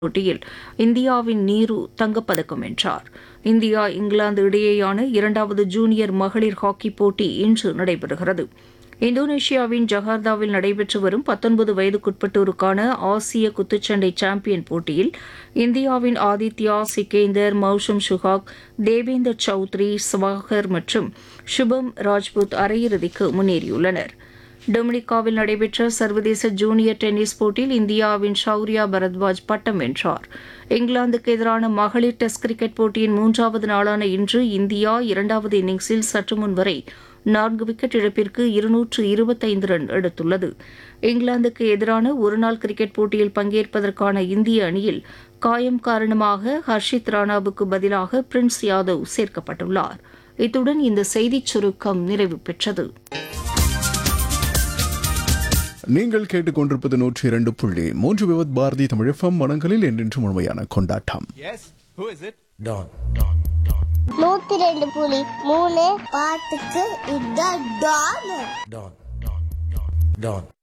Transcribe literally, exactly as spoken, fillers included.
போட்டியில் இந்தியாவின் நீரு தங்கப்பதக்கம் வென்றார். இந்தியா இங்கிலாந்து இடையேயான இரண்டாவது ஜூனியர் மகளிர் ஹாக்கி போட்டி இன்று நடைபெறுகிறது. இந்தோனேஷியாவின் ஜகார்த்தாவில் நடைபெற்று வரும் பத்தொன்பது வயதுக்குட்பட்டோருக்கான ஆசிய குத்துச்சண்டை சாம்பியன் போட்டியில் இந்தியாவின் ஆதித்யா சிகேந்தர், மௌஷம் சுஹாக், தேவேந்தர் சௌத்ரி, ஸ்வாகர் மற்றும் சுபம் ராஜ்புத் அரையிறுதிக்கு முன்னேறியுள்ளனர். டொமினிகாவில் நடைபெற்ற சர்வதேச ஜூனியர் டென்னிஸ் போட்டியில் இந்தியாவின் ஷௌரியா பரத்வாஜ் பட்டம் வென்றார். இங்கிலாந்துக்கு எதிரான மகளிர் டெஸ்ட் கிரிக்கெட் போட்டியின் மூன்றாவது நாளான இன்று இந்தியா இரண்டாவது இன்னிங்ஸில் சற்றுமுன் வரை நான்கு விக்கெட் இழப்பிற்கு இருநூற்று இருபத்தைந்து ரன் எடுத்துள்ளது. இங்கிலாந்துக்கு எதிரான ஒருநாள் கிரிக்கெட் போட்டியில் பங்கேற்பதற்கான இந்திய அணியில் காயம் காரணமாக ஹர்ஷித் ராணாவுக்கு பதிலாக பிரின்ஸ் யாதவ் சேர்க்கப்பட்டுள்ளார். இத்துடன் இந்த செய்திச் சுருக்கம் நிறைவு பெற்றது. நீங்கள் கேட்டுக்கொண்டிருப்பது நூற்றி இரண்டு புள்ளி மூன்று விவத் பாரதி தமிழ் எஃப்எம் மனங்களில் என்றென்று முழுமையான கொண்டாட்டம். நூத்தி ரெண்டு புள்ளி மூணு பாட்டுக்கு இதுதான் டான்.